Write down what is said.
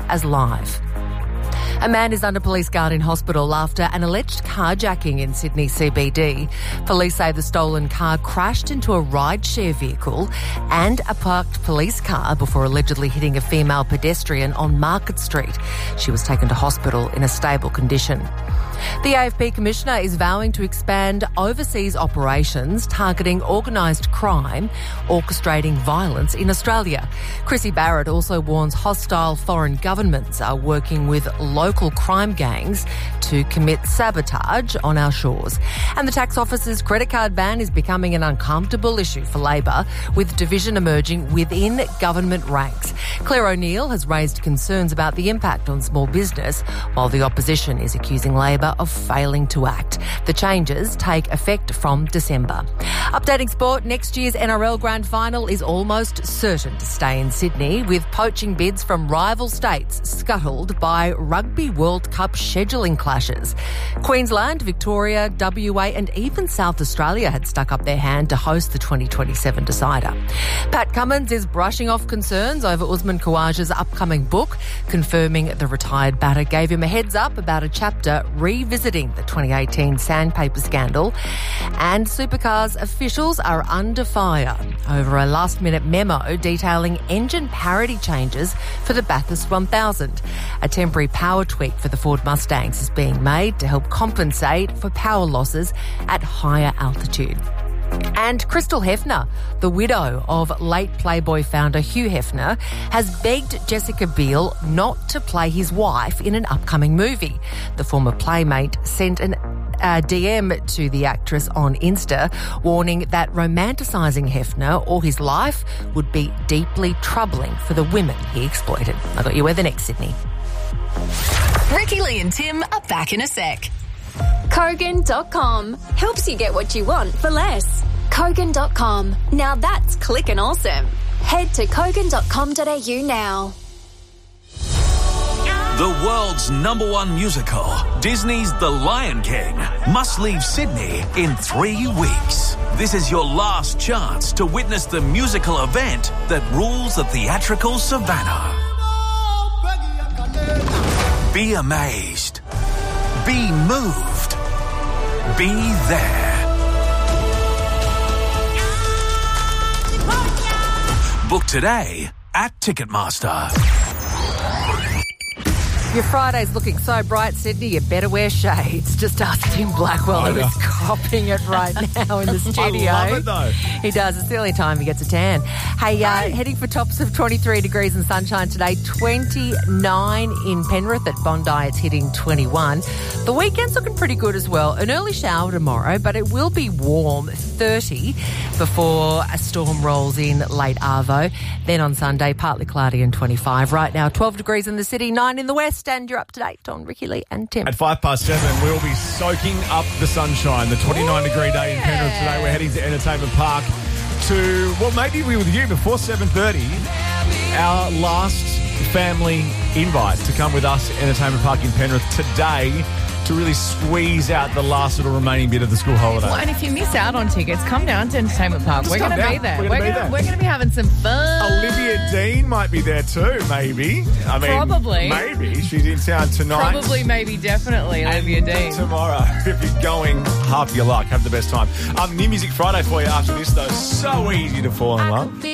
as live. A man is under police guard in hospital after an alleged carjacking in Sydney CBD. Police say the stolen car crashed into a rideshare vehicle and a parked police car before allegedly hitting a female pedestrian on Market Street. She was taken to hospital in a stable condition. The AFP Commissioner is vowing to expand overseas operations targeting organised crime, orchestrating violence in Australia. Chrissy Barrett also warns hostile foreign governments are working with local crime gangs to commit sabotage on our shores. And the tax office's credit card ban is becoming an uncomfortable issue for Labor, with division emerging within government ranks. Claire O'Neill has raised concerns about the impact on small business, while the opposition is accusing Labor of failing to act. The changes take effect from December. Updating sport, next year's NRL Grand Final is almost certain to stay in Sydney, with poaching bids from rival states scuttled by Rugby World Cup scheduling clashes. Queensland, Victoria, WA and even South Australia had stuck up their hand to host the 2027 decider. Pat Cummins is brushing off concerns over Usman Khawaja's upcoming book, confirming the retired batter gave him a heads up about a chapter revisiting the 2018 sandpaper scandal. And Supercars officials are under fire over a last-minute memo detailing engine parity changes for the Bathurst 1000. A temporary power tweak for the Ford Mustangs is being made to help compensate for power losses at higher altitude. And Crystal Hefner, the widow of late Playboy founder Hugh Hefner, has begged Jessica Biel not to play his wife in an upcoming movie. The former Playmate sent a DM to the actress on Insta, warning that romanticising Hefner or his life would be deeply troubling for the women he exploited. I got you weather next, Sydney. Ricky Lee and Tim are back in a sec. Kogan.com helps you get what you want for less. Kogan.com. Now that's clickin' awesome. Head to kogan.com.au now. The world's #1 musical, Disney's The Lion King, must leave Sydney in 3 weeks. This is your last chance to witness the musical event that rules the theatrical savannah. Be amazed. Be moved. Be there. Book today at Ticketmaster. Your Friday's looking so bright, Sydney, you better wear shades. Just ask Tim Blackwell, who is copying it right now in the studio. I love it, though. He does. It's the only time he gets a tan. Hey, heading for tops of 23 degrees and sunshine today, 29 in Penrith. At Bondi, it's hitting 21. The weekend's looking pretty good as well. An early shower tomorrow, but it will be warm, 30, before a storm rolls in late Arvo. Then on Sunday, partly cloudy and 25. Right now, 12 degrees in the city, 9 in the west. And you're up to date on Ricky Lee and Tim. At 7:05, we'll be soaking up the sunshine. The 29-degree day in Penrith today. We're heading to Entertainment Park to, well, maybe we're with you before 7:30. Our last family invite to come with us at Entertainment Park in Penrith today to really squeeze out the last little remaining bit of the school holiday. Well, and if you miss out on tickets, come down to Entertainment Park. Just we're going to be there. We're going to be having some fun. Olivia Dean might be there too, maybe. I mean, probably. Maybe. She's in town tonight. Probably, maybe, definitely, Olivia Dean. Tomorrow, if you're going, half your luck. Have the best time. New Music Friday for you after this, though. So easy to fall in love.